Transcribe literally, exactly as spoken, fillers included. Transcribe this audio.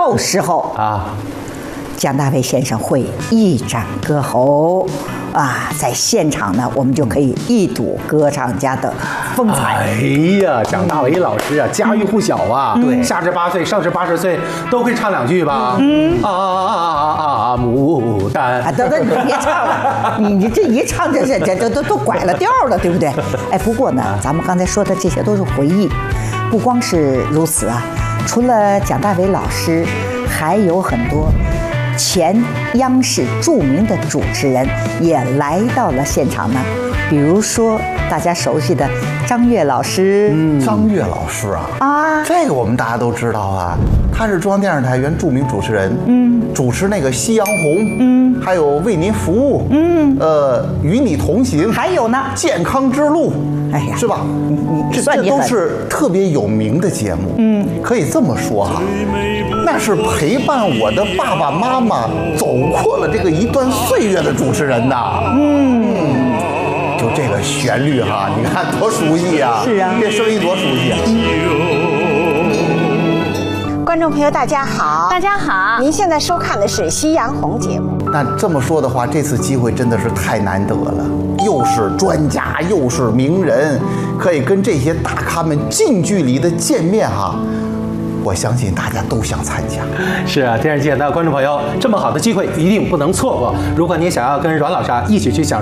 到时候啊， 蒋大为先生会一展歌喉。啊，在现场呢，我们就可以一睹歌唱家的风采。 哎呀，蒋大为老师啊，家喻户晓啊，对，下至八岁，上至八十岁，都会唱两句吧。嗯啊啊啊啊，牡丹。 啊，等等，你别唱了，你你这一唱，这这这这都都拐了调了，对不对？哎，不过呢，咱们刚才说的这些都是回忆，不光是如此啊，除了蒋大为老师，还有很多。前央视著名的主持人也来到了现场呢，比如说大家熟悉的张悦老师。 嗯，张悦老师啊，啊，这个我们大家都知道啊，他是中央电视台原著名主持人，嗯，主持那个《夕阳红》，嗯，还有《为您服务》，嗯，呃，《与你同行》， 还有呢， 《健康之路》，哎呀，是吧？你你这这都是特别有名的节目，嗯，可以这么说哈。那是陪伴我的爸爸妈妈走过了这个一段岁月的主持人呐，嗯，就这个旋律哈，你看多熟悉啊！ 是啊， 这声音多熟悉啊！ 观众朋友，大家好， 大家好， 您现在收看的是《夕阳红》节目。 那这么说的话，这次机会真的是太难得了，又是专家，又是名人，可以跟这些大咖们近距离的见面哈。我相信大家都想参加。 是啊，电视机前的观众朋友，这么好的机会一定不能错过。如果你想要跟阮老师啊一起去享